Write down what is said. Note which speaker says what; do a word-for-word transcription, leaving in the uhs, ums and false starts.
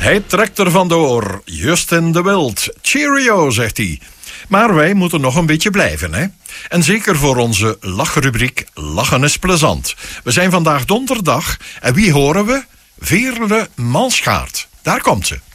Speaker 1: Hij trekt er vandoor, Justin de Wild. Cheerio, zegt hij. Maar wij moeten nog een beetje blijven, hè? En zeker voor onze lachrubriek Lachen is plezant. We zijn vandaag donderdag en wie horen we? Veerle Malschaert. Daar komt ze.